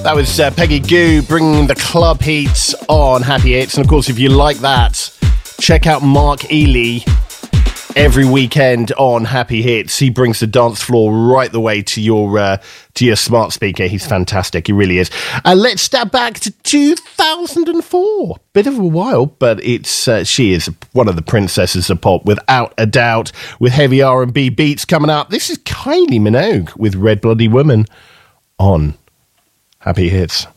That was Peggy Gou bringing the club heat on Happy Hits. And of course, if you like that, check out Mark Ely every weekend on Happy Hits. He brings the dance floor right the way to your smart speaker. He's fantastic. He really is. Let's step back to 2004. Bit of a while, but it's she is one of the princesses of pop, without a doubt, with heavy R&B beats coming up. This is Kylie Minogue with Red Bloody Woman on Happy Hits.